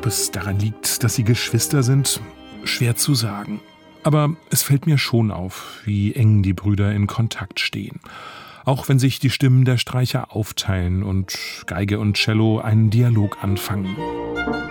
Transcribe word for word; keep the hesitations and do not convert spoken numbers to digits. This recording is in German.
Ob es daran liegt, dass sie Geschwister sind? Schwer zu sagen. Aber es fällt mir schon auf, wie eng die Brüder in Kontakt stehen. Auch wenn sich die Stimmen der Streicher aufteilen und Geige und Cello einen Dialog anfangen.